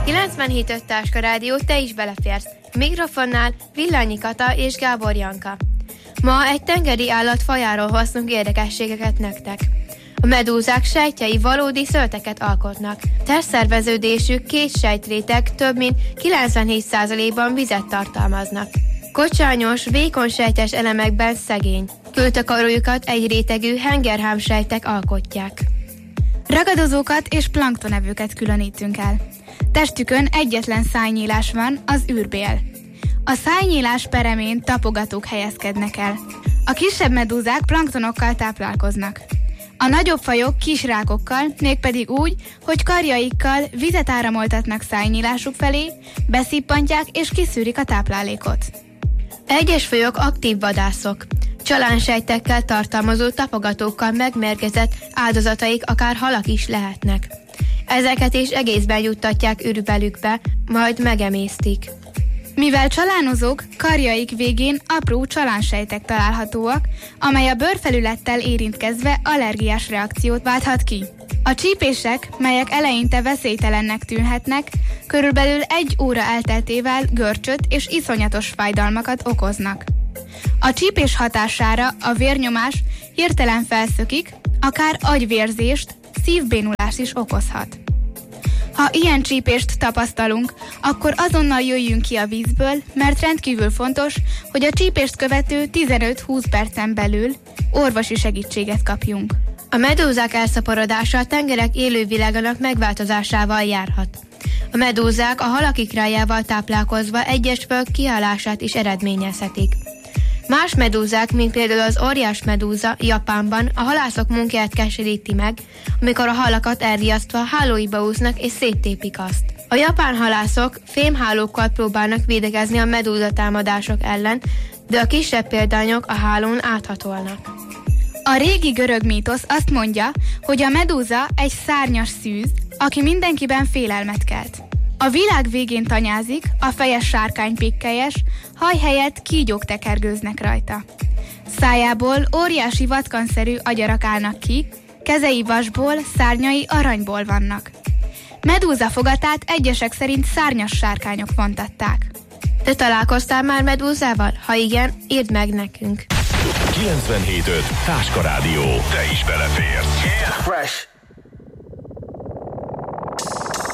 97.5 Táska Rádió, te is beleférsz. Mikrofonnál Villányi Kata és Gábor Janka. Ma egy tengeri állat fajáról hoztunk érdekességeket nektek. A medúzák sejtjei valódi szőrteket alkotnak. Testszerveződésük két sejtréteg több mint 97%-ban vizet tartalmaznak. Kocsányos, vékony sejtes elemekben szegény. Kültakarójukat egy rétegű hengerhámsejtek alkotják. Ragadozókat és planktonevőket különítünk el. Testükön egyetlen szájnyílás van, az űrbél. A szájnyílás peremén tapogatók helyezkednek el. A kisebb medúzák planktonokkal táplálkoznak. A nagyobb fajok kisrákokkal, mégpedig úgy, hogy karjaikkal vizet áramoltatnak szájnyílásuk felé, beszippantják és kiszűrik a táplálékot. Egyes fajok aktív vadászok. Csalánsejtekkel tartalmazó tapogatókkal megmérgezett áldozataik akár halak is lehetnek. Ezeket is egészben juttatják ürüvelükbe, majd megemésztik. Mivel csalánozók, karjaik végén apró csalánsejtek találhatóak, amely a bőrfelülettel érintkezve allergiás reakciót válthat ki. A csípések, melyek eleinte veszélytelennek tűnhetnek, körülbelül 1 óra elteltével görcsöt és iszonyatos fájdalmakat okoznak. A csípés hatására a vérnyomás hirtelen felszökik, akár agyvérzést, szívbénulást is okozhat. Ha ilyen csípést tapasztalunk, akkor azonnal jöjjünk ki a vízből, mert rendkívül fontos, hogy a csípést követő 15-20 percen belül orvosi segítséget kapjunk. A medúzák elszaporodása a tengerek élővilágának megváltozásával járhat. A medúzák a halak ikrájával táplálkozva egyes fajok kihalását is eredményezhetik. Más medúzák, mint például az óriás medúza Japánban a halászok munkáját keseríti meg, amikor a halakat elriasztva hálóiba úsznak és széttépik azt. A japán halászok fémhálókkal próbálnak védekezni a medúza támadások ellen, de a kisebb példányok a hálón áthatolnak. A régi görög mítosz azt mondja, hogy a medúza egy szárnyas szűz, aki mindenkiben félelmet kelt. A világ végén tanyázik, a feje sárkánypikkelyes, haj helyett kígyók tekergőznek rajta. Szájából óriási vatkanszerű agyarak állnak ki, kezei vasból, szárnyai aranyból vannak. Medúza fogatát egyesek szerint szárnyas sárkányok vontatták. Te találkoztál már medúzával? Ha igen, írd meg nekünk. 97.5 Táska Rádió. Te is beleférsz. Yeah. Fresh.